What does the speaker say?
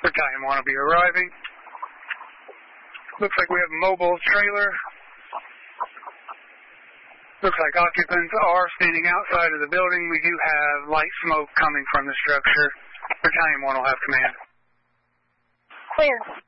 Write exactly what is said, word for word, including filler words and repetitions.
Battalion one will be arriving. Looks like we have a mobile trailer. Looks like occupants are standing outside of the building. We do have light smoke coming from the structure. Battalion one will have command. Clear.